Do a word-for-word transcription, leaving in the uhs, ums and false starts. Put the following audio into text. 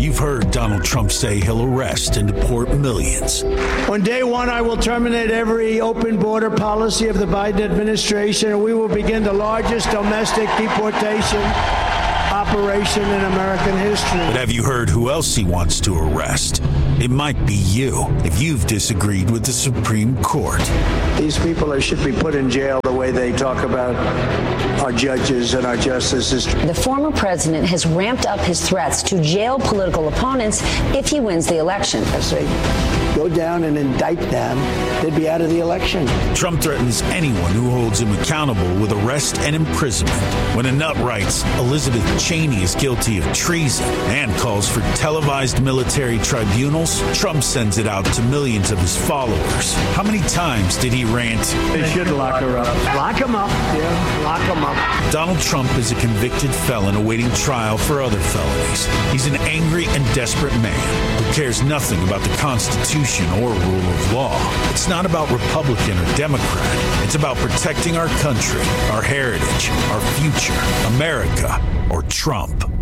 You've heard Donald Trump say he'll arrest and deport millions. On day one, I will terminate every open border policy of the Biden administration, and we will begin the largest domestic deportation operation in American history. But have you heard who else he wants to arrest? It might be you, if you've disagreed with the Supreme Court. These people are, should be put in jail the way they talk about our judges and our justices. The former president has ramped up his threats to jail political opponents if he wins the election. I say, go down and indict them, they'd be out of the election. Trump threatens anyone who holds him accountable with arrest and imprisonment. When a nut writes, Elizabeth Cheney is guilty of treason and calls for televised military tribunals, Trump sends it out to millions of his followers. How many times did he rant? They should lock her up. Lock him up. Yeah, lock him up. Donald Trump is a convicted felon awaiting trial for other felonies. He's an angry and desperate man who cares nothing about the Constitution or rule of law. It's not about Republican or Democrat. It's about protecting our country, our heritage, our future, America, or Trump.